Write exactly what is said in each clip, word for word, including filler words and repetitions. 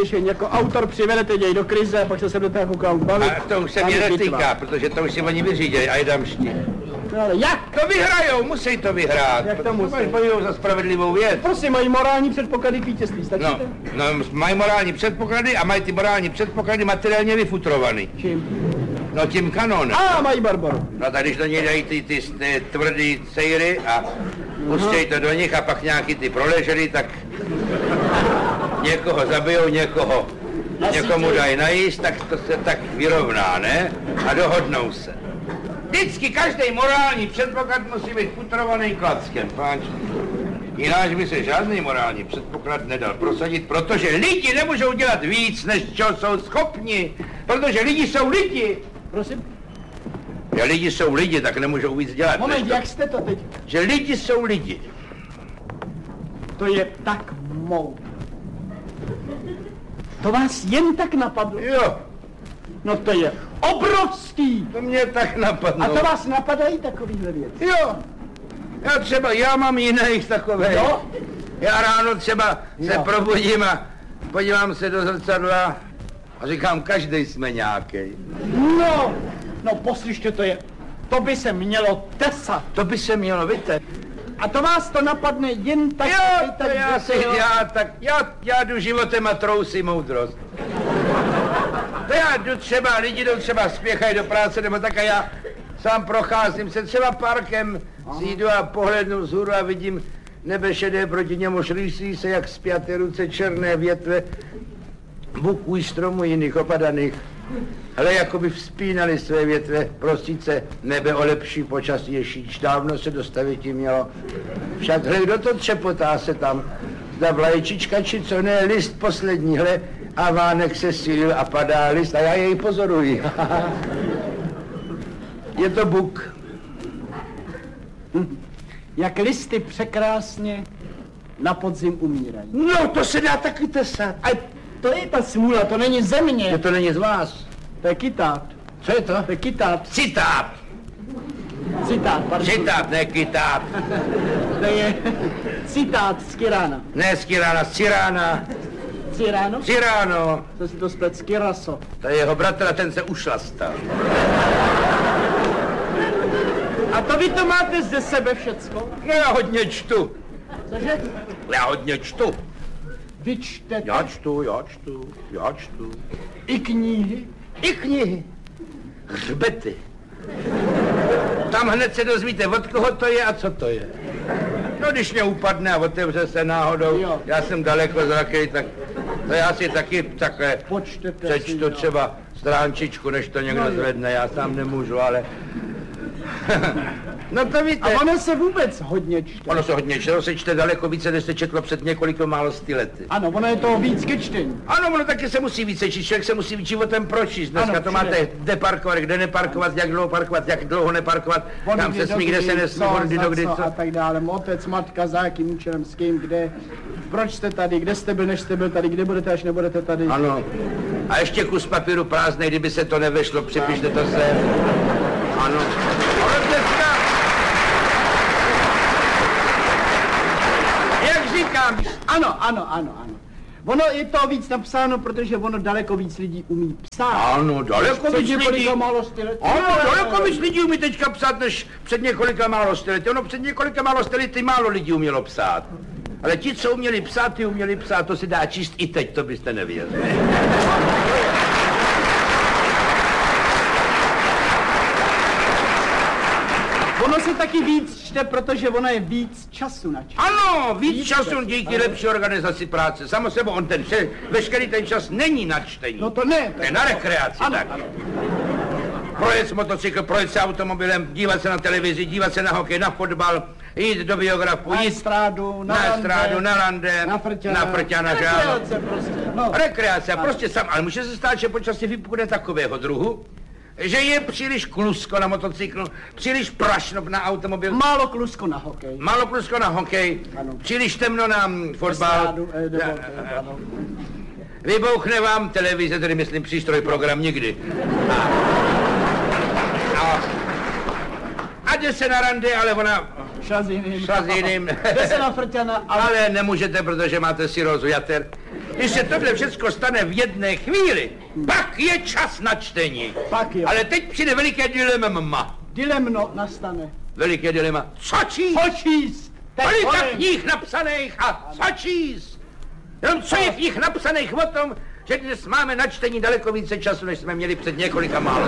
když je jako autor přivedete děj do krize a pak se se do toho koukám bavit. A to už se mě netýká, protože to už si oni vyřídějí, a jdamšti. No ale jak? To vyhrajou, musí to vyhrát. Jak to musí? Bojujou za spravedlivou věc. Prosím, mají morální předpoklady k vítězství, stačí No, to? no, mají morální předpoklady a mají ty morální předpoklady materiálně vyfutrovaný. Čím? No tím kanonem. A mají Barbaru. No tak když do něj dají ty, ty, ty tvrdý cejry a pustějí to do nich a pak nějaký ty proležery, tak někoho zabijou, někoho, někomu dají najíst, tak to se tak vyrovná, ne? A dohodnou se. Vždycky každý morální předpoklad musí být futrovaný klackem, páč. Jináč by se žádný morální předpoklad nedal prosadit, protože lidi nemůžou dělat víc, než čeho jsou schopni, protože lidi jsou lidi. Prosím? Ja, lidi jsou lidi, tak nemůžou víc dělat. Moment, jak jste to teď? Že lidi jsou lidi. To je tak moudré. To vás jen tak napadlo? Jo. No to je obrovský. To mě tak napadlo. A to vás napadají takovýhle věci? Jo. Já třeba, já mám jiných takových. Jo? Já ráno třeba Jo. se probudím a podívám se do zrcadla a říkám, každý jsme nějaký. No, no poslyšte, to je, to by se mělo tesat. To by se mělo, víte. A to vás to napadne jen tak, Jo, tak, to já si, já tak, já, já jdu životem a trousí moudrost. To já jdu třeba, lidi jdou třeba spěchají do práce, nebo tak a já sám procházím se třeba parkem, si jdu a pohlednu vzhůru a vidím nebe šedé, proti němu šlísí se jak spjaté ruce černé větve buků, stromů jiných opadaných. Ale jako by vzpínali své větve, prostit se nebe o lepší počasí, ježíš, dávno se dostavit jim mělo. Však hle, kdo to třepotá se tam, zda vlajčička či co ne, list poslední, hle, a vánek se sílil a padá list a já jej pozoruji. Je to buk. Hm. Jak listy překrásně na podzim umírají. No, to se dá taky tesat. A to je ta smůla, to není ze mě. Je to není z vás. To je kytát. Co je to? To je kytát. Citát. Citát, pardon. Citát, ne kytát. To je citát z Kirána. Ne z Kirána, z Cirána. Ciráno? Ciráno. To si to splet z Kiraso. To je jeho bratr a ten se ušlastal. A to vy to máte ze sebe všecko? No já hodně čtu. Cože? Já hodně čtu. Vy čtete? Já čtu, já čtu, já čtu. I knihy? I knihy. Hřbety. Tam hned se dozvíte, od koho to je a co to je. No když mě upadne a otevře se náhodou, Jo. já jsem daleko zrakej, tak to já si taky takhle Počtete přečtu si, třeba stránčičku, než to někdo No, jo. zvedne, já sám nemůžu, ale... No to víte. A ono se vůbec hodně čte. Ono se hodně čte, ono se čte daleko více, než se četlo před několika málo sty lety. Ano, ono je toho víc ke čtení. Ano, ono taky se musí více číst, člověk se musí životem pročíst. Dneska Ano, to všude. máte, kde parkovat, kde neparkovat, jak dlouho parkovat, jak dlouho neparkovat, On kam se kdy smí, kde dokdy, se nesmí, co, kdy za do kdy co co. a tak dále. Otec, matka, za jakým účelem, s kým, kde, proč jste tady, kde jste byl, než jste byl tady, kde budete, až nebudete tady. Ano. A ještě kus papíru prázdnej, kdyby se to nevešlo, připište to se. Ano. Ale dneska... Jak říkám, Ano, ano, ano, ano. Ono je to víc napsáno, protože ono daleko víc lidí umí psát. ano, daleko Před víc lidí. několika málo sty lety. Ano, daleko víc lidí umí teďka psát, než před několika málo sty lety. Ono před několika málo sty lety málo lidí umělo psát. Ale ti, co uměli psát, ty uměli psát, to se dá číst i teď, to byste nevěřili. Ono se taky víc čte, protože ono je víc času na čas. Ano, víc Víc času času, díky ano. lepší organizaci práce. Samo sebou, on ten, vše- veškerý ten čas není na čtení. No to ne. To je na rekreaci, Ano, tak. ano. Projet s motocykl, projet se automobilem, dívat se na televizi, dívat se na hokej, na fotbal, jít do biografu, Na jít estrádu, na, na rande, estrádu, na rande, na frťana. na frťana, že ano. Rekreace prostě, no. Rekreace, a prostě sam, ale může se stát, že počasí vypukne takového druhu, že je příliš klusko na motocyklu, příliš prašno na automobil, Málo klusko na hokej. málo klusko na hokej, Ano. příliš temno na mm, fotbal, Estrádu, eh, nebo, eh, ano. vybouchne vám televize, tedy myslím přístroj, program nikdy. A, a, a a jde se na rande, ale ona Šla s jiným. šla s jiným. Jde se na frťana, ale... Ale nemůžete, protože máte sirózu jater. Když se tohle všechno stane v jedné chvíli, pak je čas na čtení. Pak jo. Ale teď přijde veliké dilema. Dilemno nastane. Veliké dilema. Co číst? Co číst? Teď Kolika kolem. knih napsaných a co číst? Jenom co je knih napsaných o tom, že dnes máme na čtení daleko více času, než jsme měli před několika málo.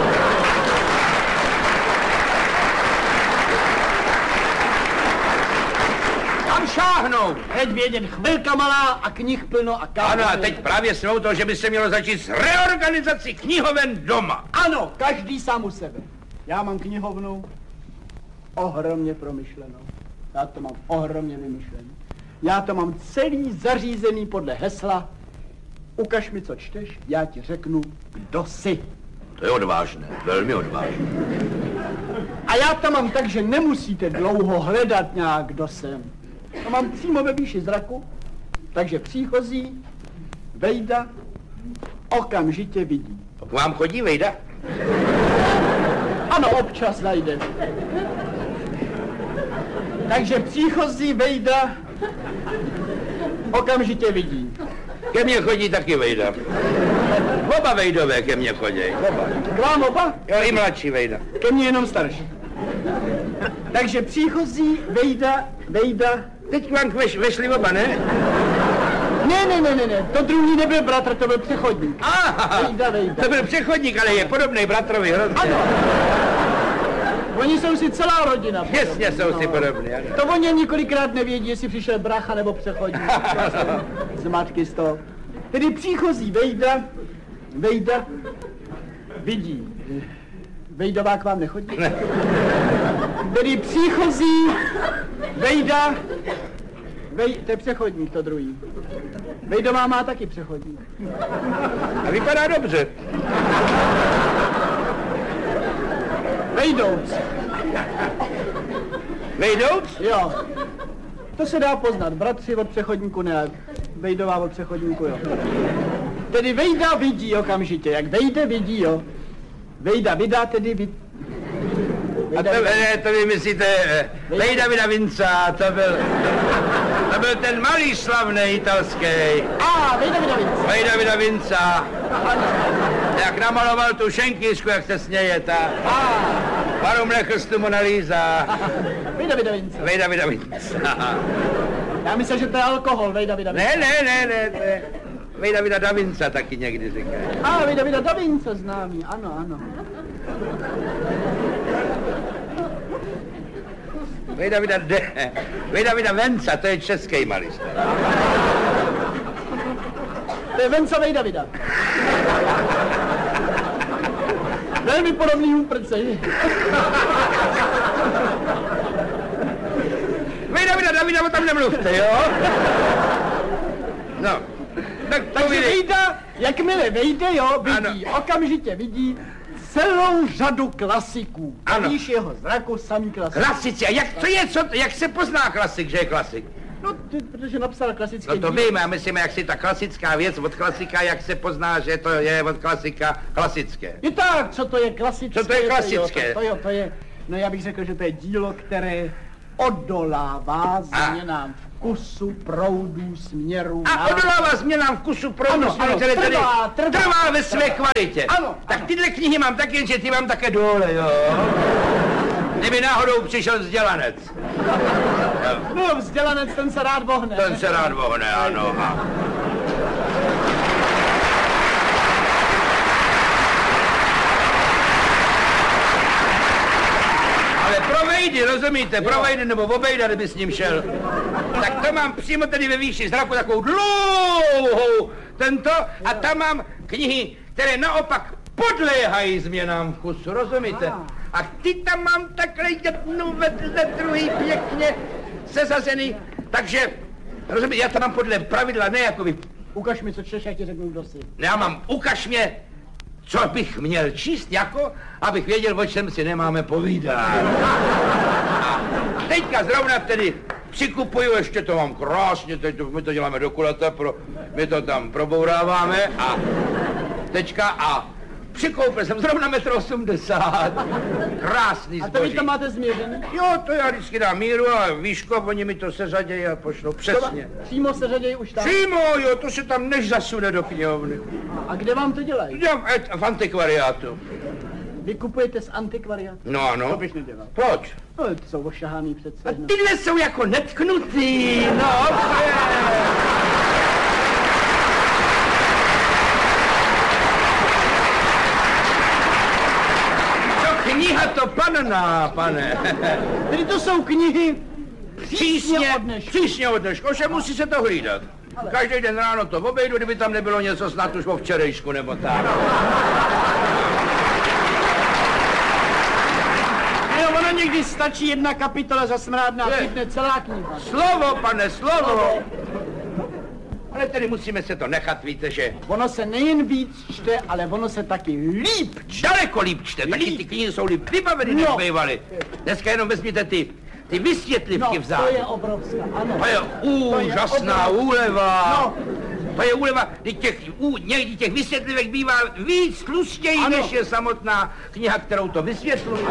Kam šáhnou? Teď vědět, chvilka malá a knih plno a kámo. Ano, a teď právě jsme u toho, že by se mělo začít s reorganizací knihoven doma. Ano, každý sám u sebe. Já mám knihovnu ohromně promyšlenou. Já to mám ohromně vymyšlený. Já to mám celý zařízený podle hesla. Ukaž mi, co čteš, já ti řeknu, kdo jsi. To je odvážné, velmi odvážné. A já to mám tak, že nemusíte dlouho hledat nějak, kdo jsem. To mám přímo ve výši zraku, takže příchozí vejda okamžitě vidí. K vám chodí vejda? Ano, občas najde. Takže příchozí vejda okamžitě vidí. Ke mně chodí taky vejda. Oba vejdové ke mně chodí. Oba. K vám oba? Jo, i mladší vejda. Ke mně jenom starší. Takže příchozí vejda, vejda... Teď k vám veš, vešli oba, ne? Ne, ne, ne, ne, ne, to druhý nebyl bratr, to byl přechodník. Aha, Vejda, vejda. to byl přechodník, ale je podobný bratrovi hrozně. Ano. Oni jsou si celá rodina. Jasně jsou si podobní, ano. To oni několikrát nevědí, jestli přišel brácha nebo přechodník. Z matky z toho. Tedy příchozí vejda, vejda, vidí. Vejdová k vám nechodí? Ne. Tedy příchozí vejda, vej, to je přechodník to druhý. Vejdová má taky přechodník. A vypadá dobře. Vejdouc. Vejdouc? Jo. To se dá poznat. Bratři od přechodníku ne, Vejdová od přechodníku jo. Tedy vejda vidí okamžitě. Jak vejde, vidí, jo. Vejda vydá, tedy vid... A to, ne, to vy myslíte, Vejda Vida Vinca, to byl, to byl ten malý slavný italský. A, Vejda Vida Vinca. Vejda Vida Vinca. Jak namaloval tu šenkýšku, jak se směje, ta. Paru mlechlstu Mona Lisa. Vejda Vida Vinca. Vejda Vida Vinca. Já myslím, že to je alkohol, Vejda Vida Vinca. Ne, ne, ne, ne, to je Vejda Vida Da Vinca taky někdy říkají. A, Vejda Vida Da Vinca známý, ano, ano. Vejda Vida De... Vejda Vida Venca, to je český malista. To je Venca Vejda Vida. Velmi podobný úprcej. Vejda Vida Davida, o tam nemluvte, jo? No, tak Takže povídej. Vejda, jakmile vejde, jo, vidí, ano. Okamžitě vidí celou řadu klasiků. Ano. Vidíš jeho zraku samý klasik. Klasici, a jak to je, co, jak se pozná klasik, že je klasik? No, ty, protože napsal klasické No to dílo. víme, já myslím, jak si ta klasická věc od klasika, jak se pozná, že to je od klasika klasické. Je tak, co to je klasické? Co to je klasické? To, to, jo, to je, no já bych řekl, že to je dílo, které odolává změnám vkusu, proudů, směru. A odolává změnám vkusu, proudu, Ano, směru, ano, které tady trvá, trvá. trvá ve své kvalitě. Ano, Tak ano. tyhle knihy mám taky, jenže ty mám také dole, jo. Kdyby náhodou přišel vzdělanec. No, vzdělanec, ten se rád bohne. Ten se rád vohne, ano. A... Ale pro Vejdy, rozumíte, pro Vejdy nebo obejda, kdyby s ním šel. Tak to mám přímo tady ve výši zraku takovou dlouhou tento a tam mám knihy, které naopak podléhají změnám vkusu, rozumíte? A ty tam mám takhle jednu vedle druhý pěkně sesazený, takže, rozumíte, já tam mám podle pravidla, ne jako vy. Ukaž mi, co čteš, já ti řeknu, kdo jsi. Já mám, ukaž mě, co bych měl číst, jako, abych věděl, o čem si nemáme povídat. A teďka zrovna tedy přikupuju, ještě to mám krásně, teď to, my to děláme do kulata, pro, my to tam probouráváme a teďka a Přikoupil jsem zrovna metr osmdesát. Krásný A to zboží. vy to máte změřený? Jo, to já vždycky dám míru a výšku, oni mi to seřadějí a pošlou přesně. Přímo se řadějí už tam? Přímo, jo, to se tam než zasune do knihovny. A kde vám to dělají? Dělám et, v antikvariátu. Vy kupujete z antikvariátu? No ano. To bych nedělal. Proč? No, to jsou ošahaný přece. A No. tyhle jsou jako netknutý, no, je. Kniha to panná, pane. Tedy to jsou knihy Přísně, od dneška. přísně od dneška. Ovšem musí se to hlídat. Každý den ráno to obejdu, kdyby tam nebylo něco snad už o včerejšku nebo tak. Jo, ono někdy stačí jedna kapitola za smrádná, Je. chytne celá kniha. Slovo, pane, slovo. Ale tedy musíme se to nechat, víte, že Ono se nejen víc čte, ale ono se taky líp čte. daleko líp čte. Taky Líp. ty knihy jsou líp vybaveny, než No. bývaly. Dneska jenom vezměte ty, ty No, vysvětlivky to vzadu. je obrovská, ano. To je úžasná obrovská. úleva. No. To je úleva, kdy těch, u, někdy těch vysvětlivek bývá víc tlustěji, Ano. než je samotná kniha, kterou to vysvětluje.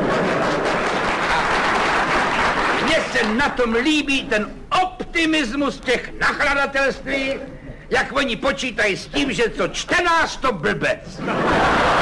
Mně se na tom líbí ten optimismus těch nakladatelství, jak oni počítají s tím, že co čtenář to blbec.